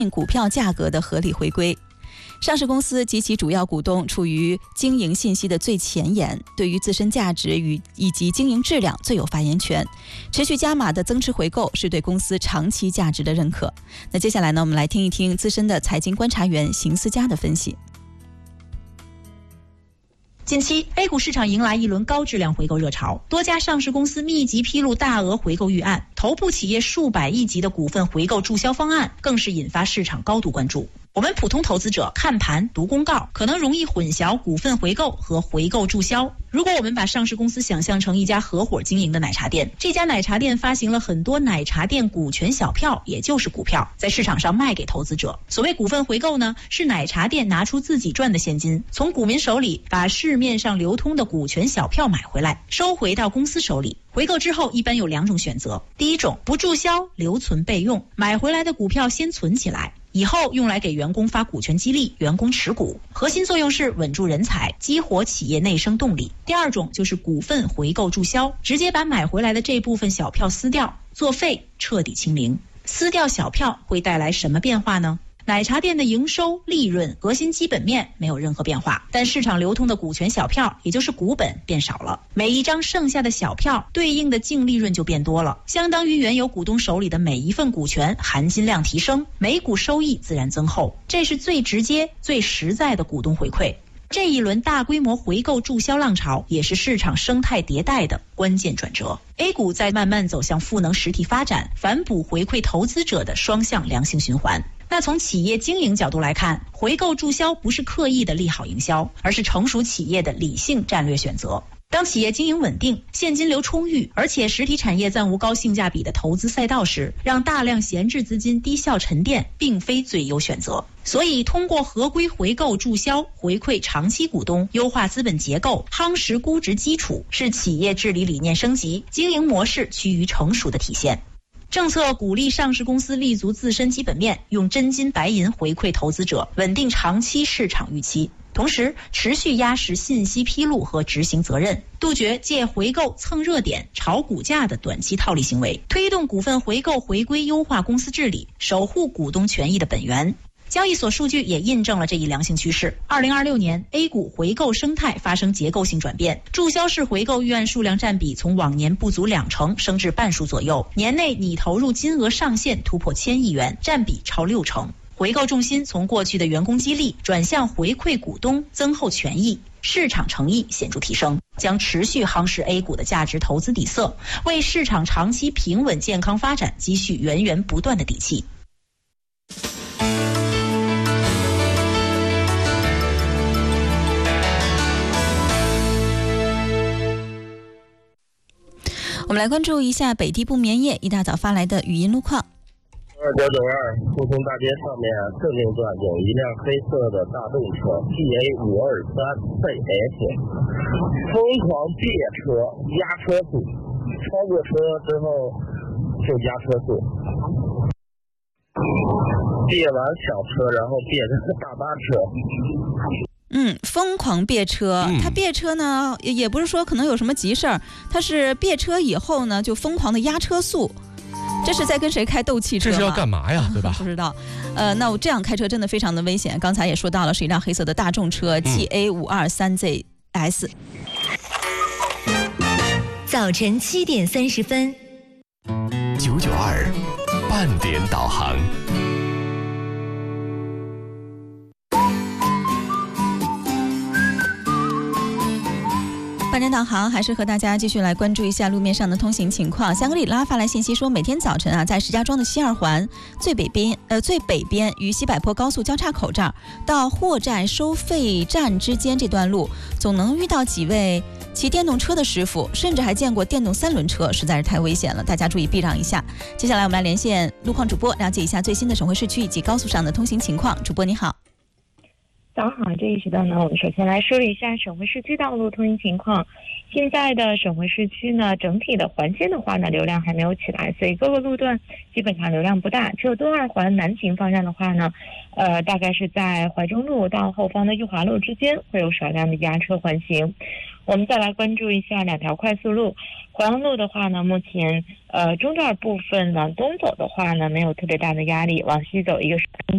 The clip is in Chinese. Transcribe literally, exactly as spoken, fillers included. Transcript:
股票价格的合理回归。上市公司及其主要股东处于经营信息的最前沿，对于自身价值与以及经营质量最有发言权。持续加码的增持回购是对公司长期价值的认可。那接下来呢，我们来听一听资深的财经观察员邢思佳的分析。 近期 A 股市场迎来一轮高质量回购热潮，多家上市公司密集披露大额回购预案，头部企业数百亿级的股份回购注销方案更是引发市场高度关注。我们普通投资者看盘读公告，可能容易混淆股份回购和回购注销。如果我们把上市公司想象成一家合伙经营的奶茶店，这家奶茶店发行了很多奶茶店股权小票，也就是股票，在市场上卖给投资者。所谓股份回购呢，是奶茶店拿出自己赚的现金，从股民手里把市面上流通的股权小票买回来，收回到公司手里。回购之后一般有两种选择，第一种不注销，留存备用，买回来的股票先存起来，以后用来给员工发股权激励，员工持股，核心作用是稳住人才，激活企业内生动力。第二种就是股份回购注销，直接把买回来的这部分小票撕掉，作废，彻底清零。撕掉小票会带来什么变化呢？奶茶店的营收、利润、核心基本面没有任何变化，但市场流通的股权小票，也就是股本变少了。每一张剩下的小票对应的净利润就变多了，相当于原有股东手里的每一份股权含金量提升，每股收益自然增厚，这是最直接、最实在的股东回馈。这一轮大规模回购注销浪潮，也是市场生态迭代的关键转折。A 股在慢慢走向赋能实体发展、反哺回馈投资者的双向良性循环。那从企业经营角度来看，回购注销不是刻意的利好营销，而是成熟企业的理性战略选择。当企业经营稳定，现金流充裕，而且实体产业暂无高性价比的投资赛道时，让大量闲置资金低效沉淀并非最优选择。所以通过合规回购注销回馈长期股东，优化资本结构，夯实估值基础，是企业治理理念升级、经营模式趋于成熟的体现。政策鼓励上市公司立足自身基本面，用真金白银回馈投资者，稳定长期市场预期。同时持续压实信息披露和执行责任，杜绝借回购蹭热点、炒股价的短期套利行为，推动股份回购回归优化公司治理，守护股东权益的本源。交易所数据也印证了这一良性趋势。二零二六年 A 股回购生态发生结构性转变，注销式回购预案数量占比从往年不足两成升至半数左右，年内拟投入金额上限突破千亿元，占比超六成。回购重心从过去的员工激励转向回馈股东，增厚权益，市场诚意显著提升，将持续夯实 A 股的价值投资底色，为市场长期平稳健康发展积蓄源源不断的底气。 我们来关注一下北地不眠夜一大早发来的语音路况。 二九九二复兴大街上面正右转有一辆黑色的大众车 T A 五二三 C S 疯狂别车压车速，超过车之后就加车速，别完小车然后别成大巴车。 嗯，疯狂别车，他别车呢，也也不是说可能有什么急事儿，他是别车以后呢就疯狂的压车速，这是在跟谁开斗气车吗？ 这是要干嘛呀，对吧？ 不知道。呃，那我这样开车真的非常的危险。刚才也说到了，是一辆黑色的大众车 T A 五二三 Z S。 早晨七点三十分， 九九二半点导航。 半点导航还是和大家继续来关注一下路面上的通行情况。香格里拉发来信息说，每天早晨啊，在石家庄的西二环最北边，呃最北边与西柏坡高速交叉口这儿到货站收费站之间这段路，总能遇到几位骑电动车的师傅，甚至还见过电动三轮车，实在是太危险了，大家注意避让一下。接下来我们来连线路况主播，了解一下最新的省会市区以及高速上的通行情况。主播你好。 早上好，这一时段呢，我们首先来梳理一下省会市区道路通行情况。现在的省会市区呢，整体的环线的话呢，流量还没有起来，所以各个路段基本上流量不大。只有东二环南行方向的话呢，呃，大概是在怀中路到后方的裕华路之间会有少量的压车环行。我们再来关注一下两条快速路。淮阳路的话呢，目前呃中段部分往东走的话呢，没有特别大的压力，往西走一个是